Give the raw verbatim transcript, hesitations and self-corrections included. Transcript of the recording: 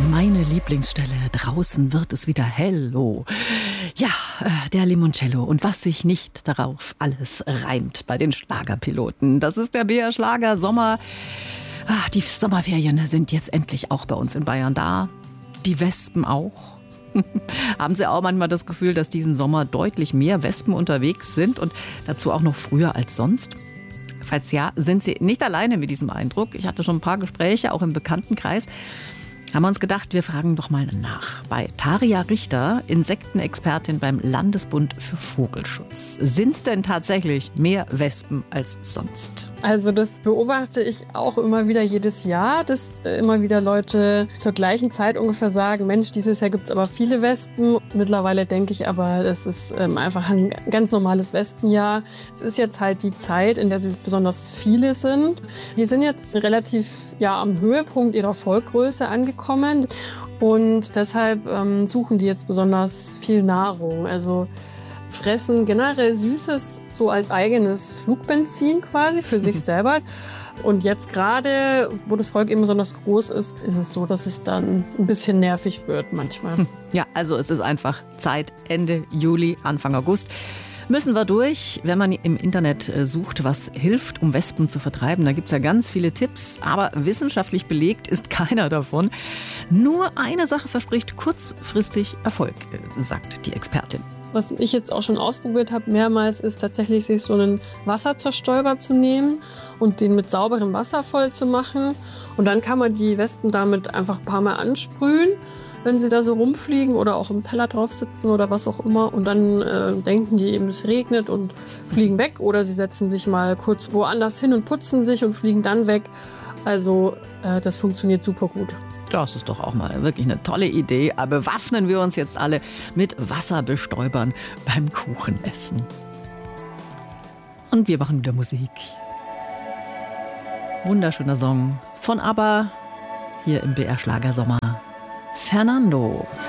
Meine Lieblingsstelle, draußen wird es wieder hell. Oh. Ja, der Limoncello und was sich nicht darauf alles reimt bei den Schlagerpiloten. Das ist der B R Schlager Sommer. Ach, die Sommerferien sind jetzt endlich auch bei uns in Bayern da. Die Wespen auch. Haben Sie auch manchmal das Gefühl, dass diesen Sommer deutlich mehr Wespen unterwegs sind und dazu auch noch früher als sonst? Falls ja, sind Sie nicht alleine mit diesem Eindruck. Ich hatte schon ein paar Gespräche, auch im Bekanntenkreis. Haben wir uns gedacht, wir fragen doch mal nach. Bei Tarja Richter, Insektenexpertin beim Landesbund für Vogelschutz. Sind es denn tatsächlich mehr Wespen als sonst? Also das beobachte ich auch immer wieder jedes Jahr, dass immer wieder Leute zur gleichen Zeit ungefähr sagen, Mensch, dieses Jahr gibt es aber viele Wespen. Mittlerweile denke ich aber, es ist ähm, einfach ein ganz normales Wespenjahr. Es ist jetzt halt die Zeit, in der sie besonders viele sind. Wir sind jetzt relativ ja, am Höhepunkt ihrer Volkgröße angekommen und deshalb ähm, suchen die jetzt besonders viel Nahrung. Also fressen generell Süßes so als eigenes Flugbenzin quasi für sich selber. Und jetzt gerade, wo das Volk eben besonders groß ist, ist es so, dass es dann ein bisschen nervig wird manchmal. Ja, also es ist einfach Zeit, Ende Juli, Anfang August. Müssen wir durch, wenn man im Internet sucht, was hilft, um Wespen zu vertreiben. Da gibt es ja ganz viele Tipps, aber wissenschaftlich belegt ist keiner davon. Nur eine Sache verspricht kurzfristig Erfolg, sagt die Expertin. Was ich jetzt auch schon ausprobiert habe mehrmals, ist tatsächlich sich so einen Wasserzerstäuber zu nehmen und den mit sauberem Wasser voll zu machen. Und dann kann man die Wespen damit einfach ein paar Mal ansprühen, wenn sie da so rumfliegen oder auch im Teller drauf sitzen oder was auch immer. Und dann äh, denken die eben, es regnet und fliegen weg. Oder sie setzen sich mal kurz woanders hin und putzen sich und fliegen dann weg. Also äh, das funktioniert super gut. Das ist doch auch mal wirklich eine tolle Idee. Aber bewaffnen wir uns jetzt alle mit Wasserbestäubern beim Kuchenessen. Und wir machen wieder Musik. Wunderschöner Song von ABBA hier im B R Schlager Sommer. Fernando.